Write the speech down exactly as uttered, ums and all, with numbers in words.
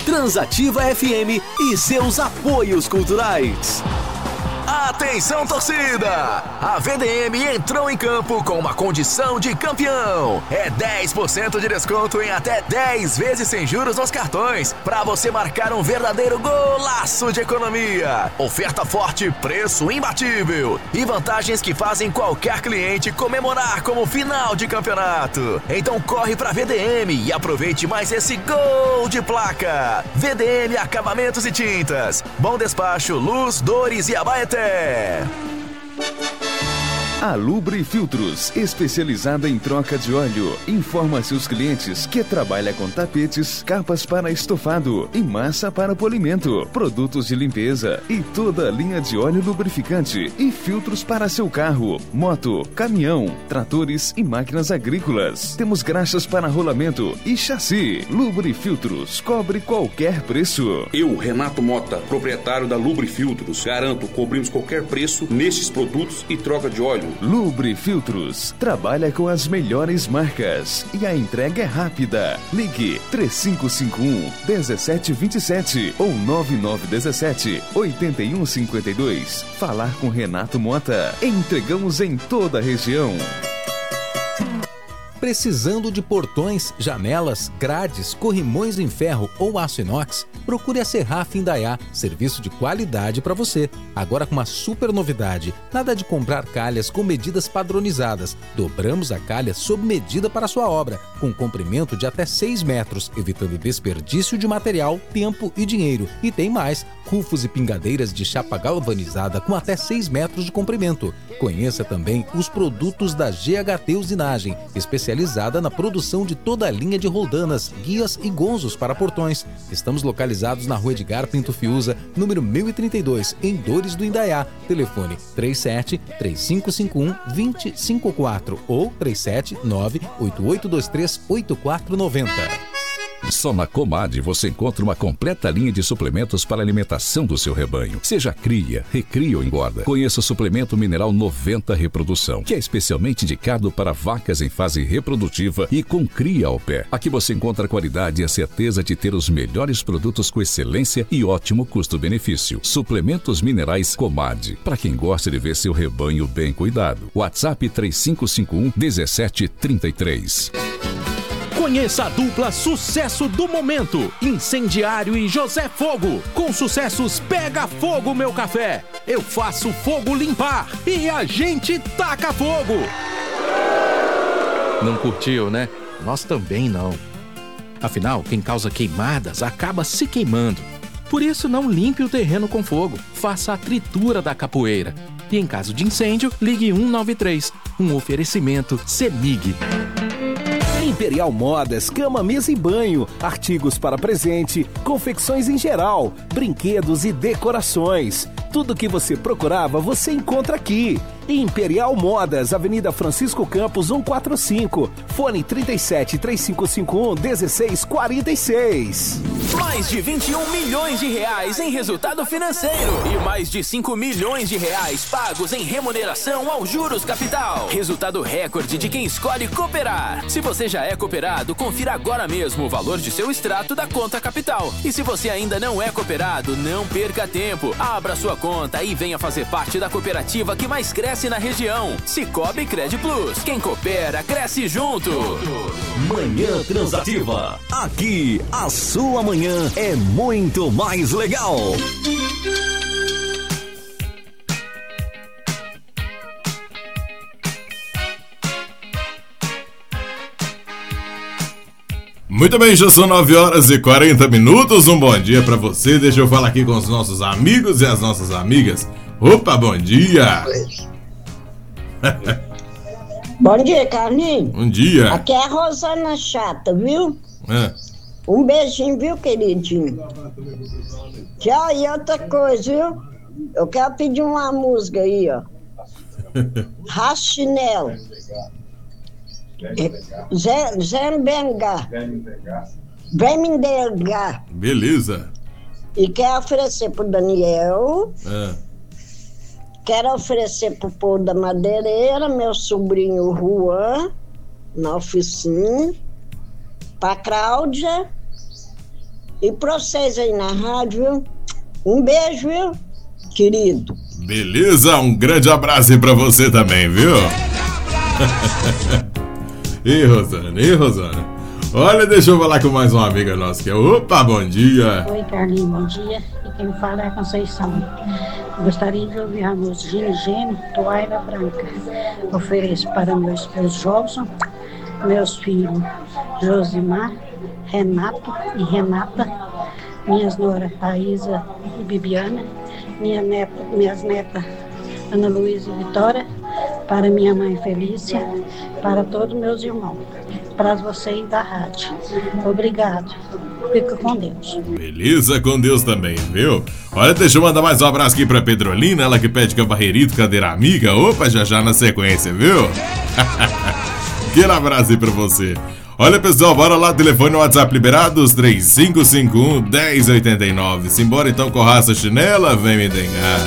Transativa F M e seus apoios culturais. Atenção, torcida! A V D M entrou em campo com uma condição de campeão. É dez por cento de desconto em até dez vezes sem juros nos cartões, para você marcar um verdadeiro golaço de economia. Oferta forte, preço imbatível e vantagens que fazem qualquer cliente comemorar como final de campeonato. Então corre pra V D M e aproveite mais esse gol de placa. V D M Acabamentos e Tintas. Bom Despacho, Luz, Dores e Abaeté. A Lubre Filtros, especializada em troca de óleo, informa a seus clientes que trabalha com tapetes, capas para estofado e massa para polimento, produtos de limpeza e toda a linha de óleo lubrificante e filtros para seu carro, moto, caminhão, tratores e máquinas agrícolas. Temos graxas para rolamento e chassi. Lubre Filtros, cobre qualquer preço. Eu, Renato Mota, proprietário da Lubre Filtros, garanto, cobrimos qualquer preço nestes produtos e troca de óleo. Lubre Filtros trabalha com as melhores marcas e a entrega é rápida. Ligue três cinco cinco um, um sete dois sete ou nove nove um sete, oito um cinco dois. Falar com Renato Mota. Entregamos em toda a região. Precisando de portões, janelas, grades, corrimões em ferro ou aço inox? Procure a Serraf Indaiá, serviço de qualidade para você. Agora com uma super novidade, nada de comprar calhas com medidas padronizadas. Dobramos a calha sob medida para sua obra, com comprimento de até seis metros, evitando desperdício de material, tempo e dinheiro. E tem mais, rufos e pingadeiras de chapa galvanizada com até seis metros de comprimento. Conheça também os produtos da G H T Usinagem, especializada na produção de toda a linha de roldanas, guias e gonzos para portões. Estamos localizados na Rua Edgar Pinto Fiuza, número mil e trinta e dois, em Dores do Indaiá. Telefone três sete três cinco cinco um dois zero cinco quatro ou três sete nove oito oito dois três oito quatro nove zero. Só na Comad você encontra uma completa linha de suplementos para a alimentação do seu rebanho. Seja cria, recria ou engorda. Conheça o suplemento mineral noventa Reprodução, que é especialmente indicado para vacas em fase reprodutiva e com cria ao pé. Aqui você encontra a qualidade e a certeza de ter os melhores produtos com excelência e ótimo custo-benefício. Suplementos minerais Comad, para quem gosta de ver seu rebanho bem cuidado. WhatsApp três cinco cinco um um sete três três. Conheça a dupla sucesso do momento, Incendiário e José Fogo. Com sucessos Pega Fogo Meu Café, Eu Faço Fogo Limpar e A Gente Taca Fogo. Não curtiu, né? Nós também não. Afinal, quem causa queimadas acaba se queimando. Por isso, não limpe o terreno com fogo. Faça a tritura da capoeira. E em caso de incêndio, ligue um nove três. Um oferecimento CEMIG. Imperial Modas, cama, mesa e banho, artigos para presente, confecções em geral, brinquedos e decorações. Tudo que você procurava, você encontra aqui. Imperial Modas, Avenida Francisco Campos, cento e quarenta e cinco. Fone trinta e sete, três cinco cinco um, um seis quatro seis. Mais de vinte e um milhões de reais em resultado financeiro e mais de cinco milhões de reais pagos em remuneração aos juros capital. Resultado recorde de quem escolhe cooperar. Se você já é cooperado, confira agora mesmo o valor de seu extrato da conta capital. E se você ainda não é cooperado, não perca tempo. Abra sua conta e venha fazer parte da cooperativa que mais cresce na região. Cicobi Cred Plus. Quem coopera, cresce junto. Manhã Transativa. Aqui, a sua manhã é muito mais legal. Muito bem, já são nove horas e quarenta minutos. Um bom dia pra você. Deixa eu falar aqui com os nossos amigos e as nossas amigas. Opa, bom dia! Bom dia, Carlinhos. Bom dia. Aqui é a Rosana Chata, viu? É. Um beijinho, viu, queridinho? Tchau, e outra coisa, viu? Eu quero pedir uma música aí, ó. Rastinel. Zé, Zé Bengar. Vem me endergar. Beleza. E quero oferecer pro Daniel. É. Quero oferecer pro povo da Madeireira, meu sobrinho Juan, na oficina, pra Cláudia E pra vocês aí na rádio, viu? Um beijo, viu, querido? Beleza, um grande abraço aí pra você também, viu? E Rosana, e Rosana? Olha, deixa eu falar com mais uma amiga nossa que é. Opa, bom dia! Oi, Carlinhos, bom dia. E quem fala é a Conceição. Gostaria de ouvir a música Gene Gene, Toalha Branca. Ofereço para meu esposo Jobson, meus filhos Josimar, Renato e Renata, minhas noras Thaisa e Bibiana, minha neta, minhas netas Ana Luísa e Vitória, para minha mãe Felícia, para todos meus irmãos, para vocês da rádio. Obrigado. Fica com Deus. Beleza, com Deus também, viu? Olha, deixa eu mandar mais um abraço aqui pra Pedrolina, ela que pede cabarreirito, cadeira amiga. Opa, já já na sequência, viu? Aquele abraço aí pra você. Olha, pessoal, bora lá, telefone no WhatsApp liberados, três cinco cinco um, um zero oito nove. Simbora então com raça chinela, vem me dengar.